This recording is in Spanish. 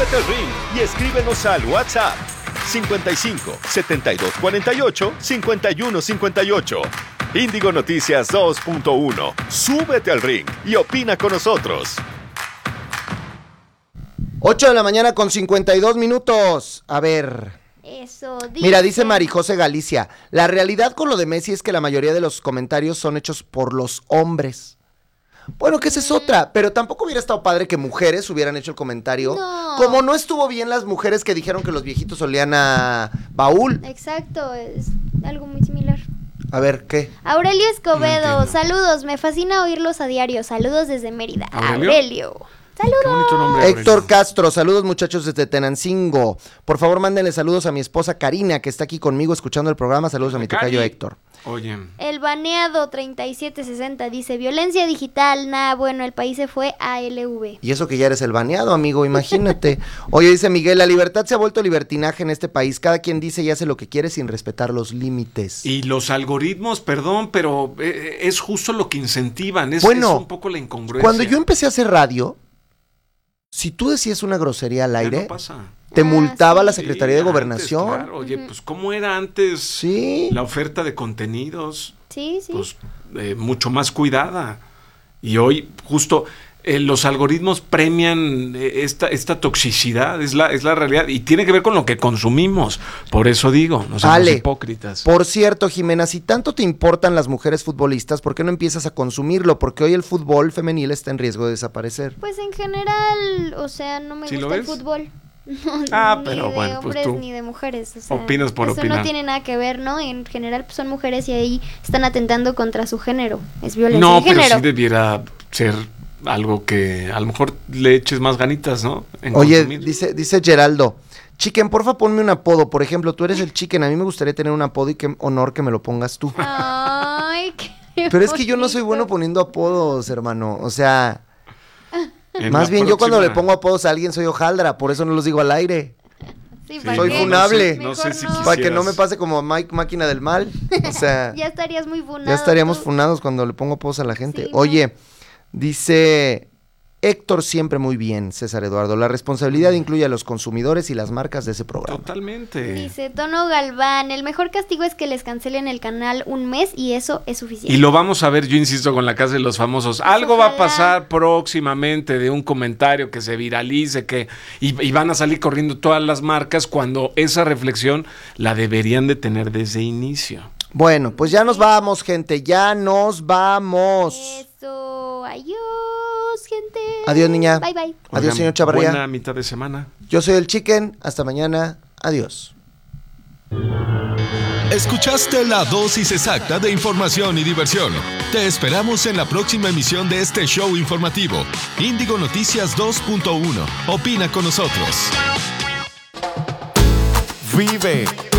Súbete al ring y escríbenos al WhatsApp 55 72 48 51 58. Índigo Noticias 2.1. Súbete al ring y opina con nosotros. 8 de la mañana con 52 minutos. A ver. Eso, Mira, dice Marijose Galicia, la realidad con lo de Messi es que la mayoría de los comentarios son hechos por los hombres. Bueno, que esa es otra, pero tampoco hubiera estado padre que mujeres hubieran hecho el comentario. No. Como no estuvo bien las mujeres que dijeron que los viejitos olían a baúl. Exacto, es algo muy similar. A ver, ¿qué? Aurelio Escobedo, No saludos, me fascina oírlos a diario, saludos desde Mérida. ¿Aurelio? Saludos. Qué bonito nombre. Héctor Aurelio. Castro, saludos muchachos desde Tenancingo. Por favor, mándenle saludos a mi esposa Karina, que está aquí conmigo escuchando el programa. Saludos a mi tocayo Cari. Héctor. Oye, El baneado 3760 dice, violencia digital, nada bueno, el país se fue a LV. Y eso que ya eres el baneado, amigo, imagínate. Oye, dice Miguel, la libertad se ha vuelto libertinaje en este país. Cada quien dice y hace lo que quiere sin respetar los límites. y los algoritmos, perdón, pero es justo lo que incentivan. Es Bueno, un poco la incongruencia. Cuando yo empecé a hacer radio, si tú decías una grosería al Ya aire, no pasa. te multaba sí. la Secretaría de Sí, antes, Gobernación. claro. Oye, pues ¿cómo era antes Sí. la oferta de contenidos? Sí, sí. Pues mucho más cuidada. Y hoy justo los algoritmos premian esta toxicidad, es la realidad. Y tiene que ver con lo que consumimos. Por eso digo, no somos Ale, hipócritas. Por cierto, Jimena, si tanto te importan las mujeres futbolistas, ¿por qué no empiezas a consumirlo? Porque hoy el fútbol femenil está en riesgo de desaparecer. Pues en general, o sea, no me ¿Sí lo gusta el ves? fútbol. Ah, Ni pero de bueno, pues hombres tú ni de mujeres. O sea, opinas por eso opinar. no tiene nada que ver, ¿no? En general pues, son mujeres y ahí están atentando contra su género. Es violencia No, de pero género. sí debiera ser algo que a lo mejor le eches más ganitas, ¿no? En Oye, consumir. dice Geraldo, Chicken, porfa, ponme un apodo. Por ejemplo, tú eres el Chicken, a mí me gustaría tener un apodo y qué honor que me lo pongas tú. Ay, qué Pero es que yo no soy bonito. bueno poniendo apodos, hermano. O sea, En más la bien yo cuando le próxima- pongo apodos a alguien soy hojaldra, por eso no los digo al aire. Sí, Sí, ¿para Soy qué? funable. No sé Mejor si no. Para que no quisieras. me pase como a Mike Máquina del Mal. O sea, Ya estarías muy funado. ya estaríamos tú. funados cuando le pongo apodos a la gente. Sí, no. Oye, dice Héctor siempre muy bien, César Eduardo. La responsabilidad incluye a los consumidores y las marcas de ese programa. Totalmente. Dice Tono Galván, el mejor castigo es que les cancelen el canal un mes y eso es suficiente. Y lo vamos a ver, yo insisto, con la Casa de los Famosos. Algo va a Ojalá. pasar próximamente de un comentario que se viralice, y van a salir corriendo todas las marcas cuando esa reflexión la deberían de tener desde inicio. Bueno, pues ya nos vamos, gente. Ya nos vamos. Eso, adiós, gente. Adiós, niña. Bye, bye. Adiós, Oigan, señor Chavarría. Buena mitad de semana. Yo soy el Chicken. Hasta mañana. Adiós. Escuchaste la dosis exacta de información y diversión. Te esperamos en la próxima emisión de este show informativo. Índigo Noticias 2.1. Opina con nosotros. Vive,